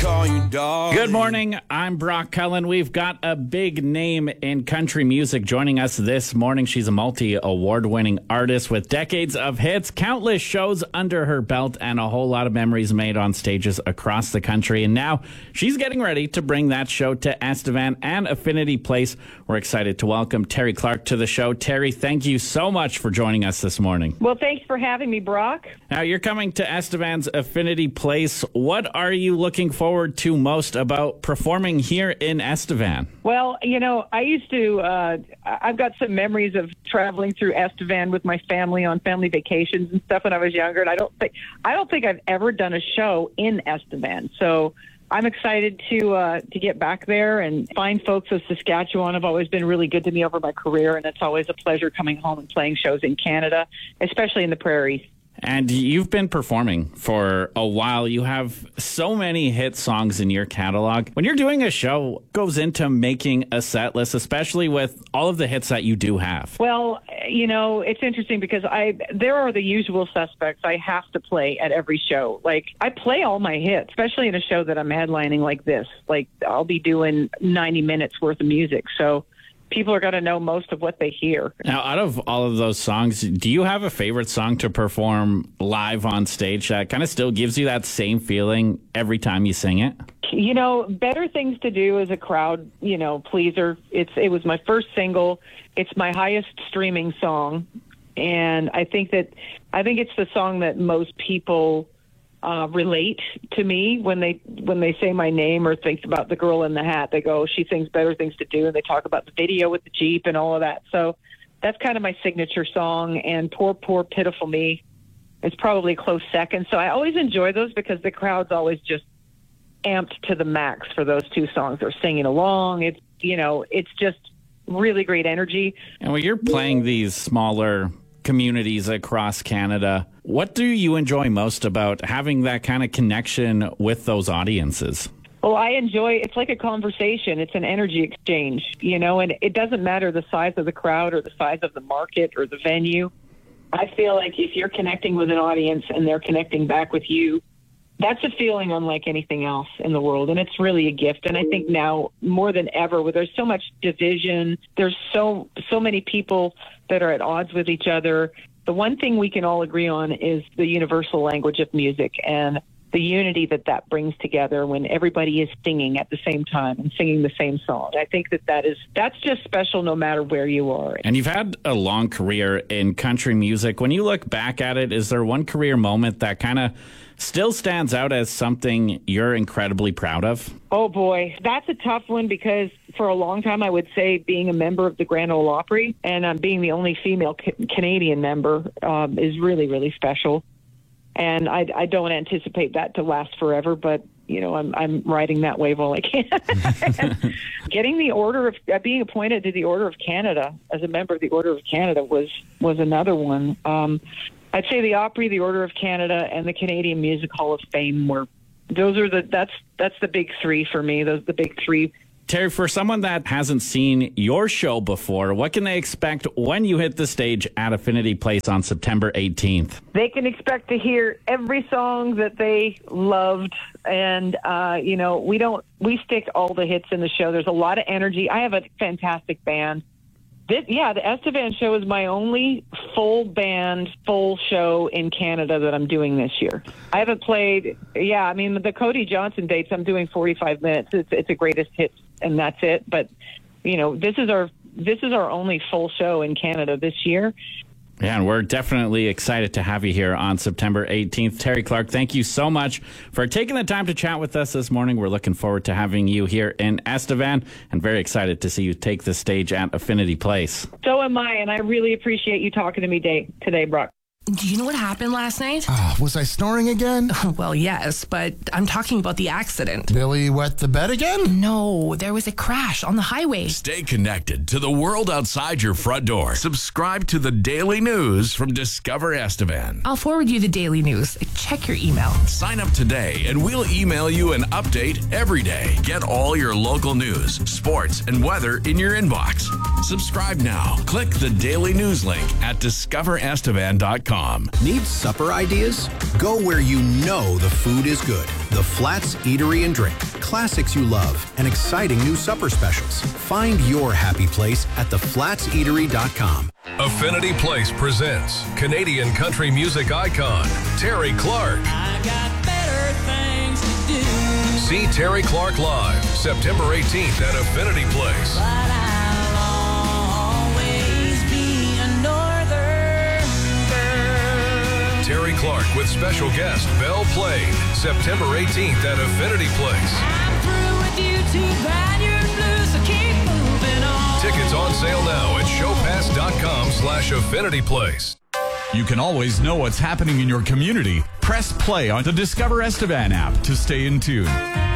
call you dog. Good morning. I'm Brock Cullen. We've got a big name in country music joining us this morning. She's a multi-award-winning artist with decades of hits, countless shows under her belt, and a whole lot of memories made on stages across the country. And now she's getting ready to bring that show to Estevan and Affinity Place. We're excited to welcome Terry Clark to the show. Terry, thank you so much for joining us this morning. Well, thanks for having me, Brock. Now, you're coming to Estevan's Affinity Place. What are you looking forward to most about performing here in Estevan? Well, you know, I used to, I've got some memories of traveling through Estevan with my family on family vacations and stuff when I was younger. And I don't think I've ever done a show in Estevan. So I'm excited to get back there, and fine folks of Saskatchewan have always been really good to me over my career. And it's always a pleasure coming home and playing shows in Canada, especially in the prairies. And you've been performing for a while. You have so many hit songs in your catalog. When you're doing a show, what goes into making a set list, especially with all of the hits that you do have? Well, you know, it's interesting because there are the usual suspects I have to play at every show. Like, I play all my hits, especially in a show that I'm headlining like this. Like, I'll be doing 90 minutes worth of music. So people are going to know most of what they hear. Now, out of all of those songs, do you have a favorite song to perform live on stage that kind of still gives you that same feeling every time you sing it? You know, Better Things to Do is a crowd, you know, pleaser. It was my first single. It's my highest streaming song. And I think it's the song that most people relate to me when they say my name or think about the girl in the hat. They go, she sings Better Things to Do, and they talk about the video with the Jeep and all of that. So that's kind of my signature song. And Poor Pitiful Me is probably a close second. So I always enjoy those because the crowd's always just amped to the max for those two songs. They're singing along. It's, you know, it's just really great energy. And when you're playing these smaller communities across Canada, what do you enjoy most about having that kind of connection with those audiences? Well, I enjoy, it's like a conversation. It's an energy exchange, you know, and it doesn't matter the size of the crowd or the size of the market or the venue. I feel like if you're connecting with an audience and they're connecting back with you, that's a feeling unlike anything else in the world, and it's really a gift. And I think now more than ever, where there's so much division, there's so many people that are at odds with each other, the one thing we can all agree on is the universal language of music and the unity that brings together when everybody is singing at the same time and singing the same song. I think that's just special no matter where you are. And you've had a long career in country music. When you look back at it, is there one career moment that kind of still stands out as something you're incredibly proud of? Oh, boy. That's a tough one because for a long time I would say being a member of the Grand Ole Opry and being the only female Canadian member is really, really special. And I don't anticipate that to last forever, but, you know, I'm riding that wave while I can. Getting the order of being appointed to the Order of Canada as a member of the Order of Canada was another one. I'd say the Opry, the Order of Canada, and the Canadian Music Hall of Fame that's the big three for me. Those the big three. Terry, for someone that hasn't seen your show before, what can they expect when you hit the stage at Affinity Place on September 18th? They can expect to hear every song that they loved. And, you know, we stick all the hits in the show. There's a lot of energy. I have a fantastic band. The Estevan show is my only full band, full show in Canada that I'm doing this year. I haven't played, the Cody Johnson dates, I'm doing 45 minutes. It's a greatest hits, and that's it. But, you know, this is our only full show in Canada this year. Yeah, and we're definitely excited to have you here on September 18th. Terry Clark, thank you so much for taking the time to chat with us this morning. We're looking forward to having you here in Estevan and very excited to see you take the stage at Affinity Place. So am I, and I really appreciate you talking to me today, Brock. Do you know what happened last night? Was I snoring again? Well, yes, but I'm talking about the accident. Billy wet the bed again? No, there was a crash on the highway. Stay connected to the world outside your front door. Subscribe to the daily news from Discover Estevan. I'll forward you the daily news. Check your email. Sign up today and we'll email you an update every day. Get all your local news, sports, and weather in your inbox. Subscribe now. Click the daily news link at discoverestevan.com. FlatsEatery.com. Need supper ideas? Go where you know the food is good. The Flats Eatery and Drink. Classics you love and exciting new supper specials. Find your happy place at theflatseatery.com. Affinity Place presents Canadian country music icon Terry Clark. I got better things to do. See Terry Clark live September 18th at Affinity Place. But I'll always be a northern girl. Terry Clark with special guest Belle Plain September 18th at Affinity Place. I'm through with you, too bad you're blue, so keep moving on. Tickets on sale now at showpass.com/Affinity Place. You can always know what's happening in your community. Press play on the Discover Estevan app to stay in tune.